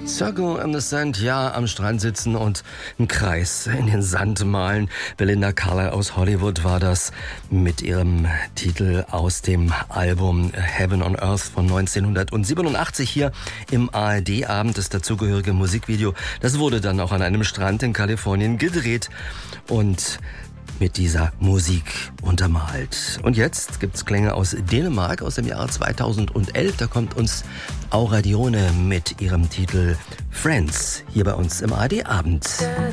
Circle in the Sand, ja, am Strand sitzen und einen Kreis in den Sand malen. Belinda Carlisle aus Hollywood war das mit ihrem Titel aus dem Album Heaven on Earth von 1987 hier im ARD-Abend. Das dazugehörige Musikvideo, das wurde dann auch an einem Strand in Kalifornien gedreht und mit dieser Musik untermalt. Und jetzt gibt's Klänge aus Dänemark aus dem Jahr 2011. Da kommt uns Aura Dione mit ihrem Titel Friends hier bei uns im ARD-Abend.